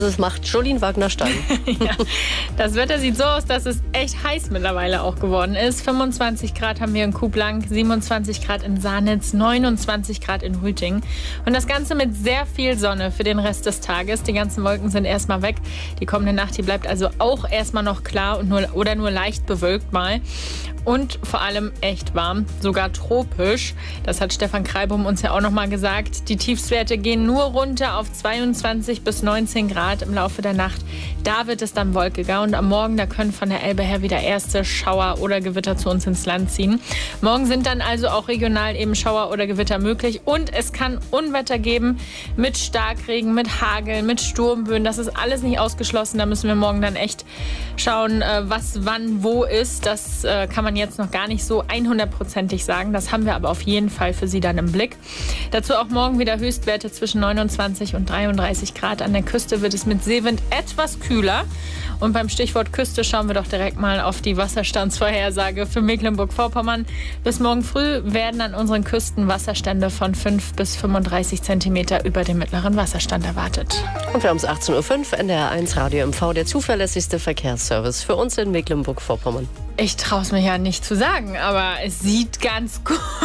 Das macht Jolien Wagner-Stein. Ja, das Wetter sieht so aus, dass es echt heiß mittlerweile auch geworden ist. 25 Grad haben wir in Kuhblank, 27 Grad in Sahnitz, 29 Grad in Rüting. Und das Ganze mit sehr viel Sonne für den Rest des Tages. Die ganzen Wolken sind erstmal weg. Die kommende Nacht, die bleibt also auch erstmal noch klar und nur leicht bewölkt mal. Und vor allem echt warm, sogar tropisch. Das hat Stefan Kreibum uns ja auch noch mal gesagt. Die Tiefstwerte gehen nur runter auf 22 bis 19 Grad im Laufe der Nacht. Da wird es dann wolkiger und am Morgen, da können von der Elbe her wieder erste Schauer oder Gewitter zu uns ins Land ziehen. Morgen sind dann also auch regional eben Schauer oder Gewitter möglich und es kann Unwetter geben mit Starkregen, mit Hagel, mit Sturmböen. Das ist alles nicht ausgeschlossen. Da müssen wir morgen dann echt schauen, was wann wo ist. Das kann man jetzt noch gar nicht so 100%ig sagen. Das haben wir aber auf jeden Fall für Sie dann im Blick. Dazu auch morgen wieder Höchstwerte zwischen 29 und 33 Grad. An der Küste wird es mit Seewind etwas kühler. Und beim Stichwort Küste schauen wir doch direkt mal auf die Wasserstandsvorhersage für Mecklenburg-Vorpommern. Bis morgen früh werden an unseren Küsten Wasserstände von 5 bis 35 Zentimeter über dem mittleren Wasserstand erwartet. Und wir haben es 18:05 Uhr, NDR1 Radio MV, der zuverlässigste Verkehrsservice für uns in Mecklenburg-Vorpommern. Ich traue es mir ja nicht zu sagen, aber es sieht ganz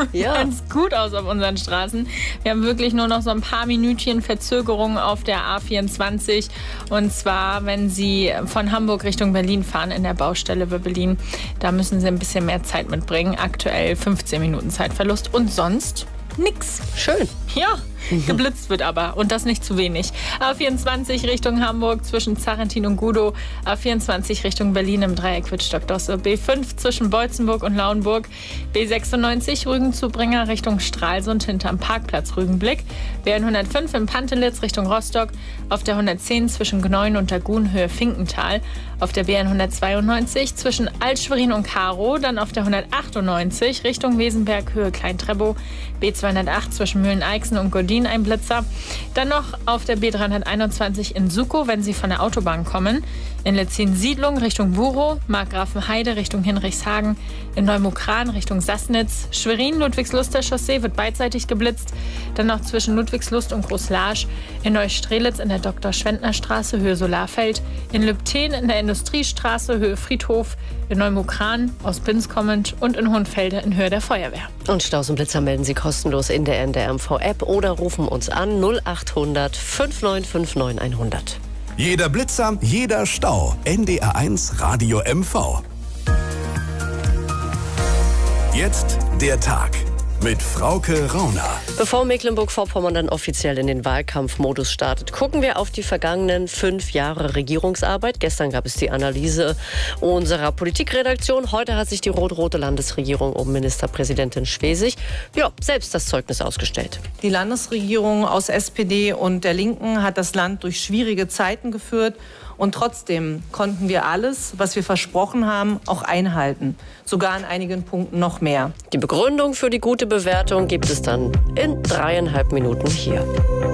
gut aus auf unseren Straßen. Wir haben wirklich nur noch so ein paar Minütchen Verzögerung auf der A24. Und zwar, wenn Sie von Hamburg Richtung Berlin fahren, in der Baustelle bei Berlin. Da müssen Sie ein bisschen mehr Zeit mitbringen. Aktuell 15 Minuten Zeitverlust und sonst nix. Schön. Ja. Geblitzt wird aber und das nicht zu wenig. A24 Richtung Hamburg zwischen Zarentin und Gudow. A24 Richtung Berlin im Dreieck Wittstock-Dosse. B5 zwischen Beutzenburg und Lauenburg. B96 Rügen-Zubringer Richtung Stralsund hinterm Parkplatz Rügenblick. B105 in Pantelitz Richtung Rostock. Auf der 110 zwischen Gneuen und Dagun Höhe Finkental. Auf der B192 zwischen Alt-Schwerin und Karow. Dann auf der 198 Richtung Wesenberg Höhe Klein-Treppow. B208 zwischen Mühlen-Eichsen und Godin ein Blitzer. Dann noch auf der B321 in Sukow, wenn Sie von der Autobahn kommen. In Letzin-Siedlung Richtung Burow, Markgrafenheide Richtung Hinrichshagen, in Neumukran Richtung Sassnitz, Schwerin, Ludwigslust Chaussee wird beidseitig geblitzt. Dann noch zwischen Ludwigslust und Großlarsch, in Neustrelitz in der Dr.-Schwendner-Straße Höhe Solarfeld, in Lübten in der Industriestraße Höhe Friedhof, in Neumukran aus Binz kommend und in Hohenfelde in Höhe der Feuerwehr. Und Staus und Blitzer melden Sie kostenlos in der NDR-MV-App oder rufen uns an 0800 5959 100. Jeder Blitzer, jeder Stau. NDR1 Radio MV. Jetzt der Tag mit Frauke Rauner. Bevor Mecklenburg-Vorpommern dann offiziell in den Wahlkampfmodus startet, gucken wir auf die vergangenen 5 Jahre Regierungsarbeit. Gestern gab es die Analyse unserer Politikredaktion. Heute hat sich die rot-rote Landesregierung um Ministerpräsidentin Schwesig selbst das Zeugnis ausgestellt. Die Landesregierung aus SPD und der Linken hat das Land durch schwierige Zeiten geführt. Und trotzdem konnten wir alles, was wir versprochen haben, auch einhalten. Sogar an einigen Punkten noch mehr. Die Begründung für die gute Bewertung gibt es dann in 3,5 Minuten hier.